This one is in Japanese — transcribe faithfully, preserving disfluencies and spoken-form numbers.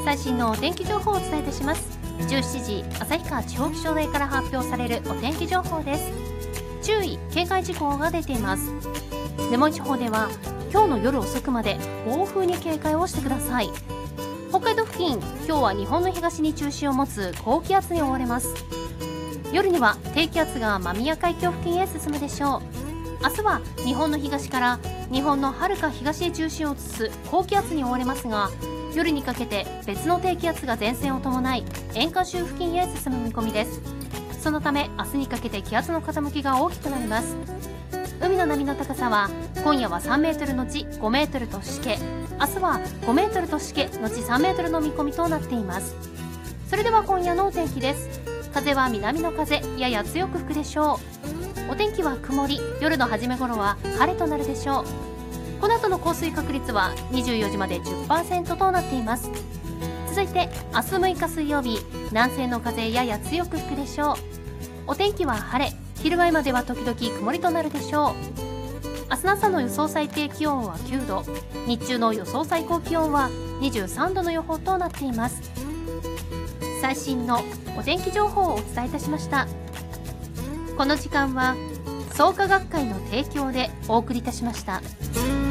最新のお天気情報をお伝えいたします。じゅうしちじ、旭川地方気象台から発表されるお天気情報です。注意警戒事項が出ています。根室地方では今日の夜遅くまで暴風に警戒をしてください。北海道付近、今日は日本の東に中心を持つ高気圧に覆われます。夜には低気圧が間宮海峡付近へ進むでしょう。明日は日本の東から日本の遥か東へ中心を移す高気圧に覆われますが、夜にかけて別の低気圧が前線を伴い沿岸州付近へ進む見込みです。そのため明日にかけて気圧の傾きが大きくなります。海の波の高さは今夜はさんメートルのちごメートルとしけ、明日はごメートルとしけのちさんメートルの見込みとなっています。それでは今夜のお天気です。風は南の風、やや強く吹くでしょう。お天気は曇り、夜の初め頃は晴れとなるでしょう。この後の降水確率はにじゅうよじまで じゅっパーセント となっています。続いて明日むいか水曜日、南西の風やや強く吹くでしょう。お天気は晴れ、昼前までは時々曇りとなるでしょう。明日の朝の予想最低気温はきゅうど、日中の予想最高気温はにじゅうさんどの予報となっています。最新のお天気情報をお伝えいたしました。この時間は創価学会の提供でお送りいたしました。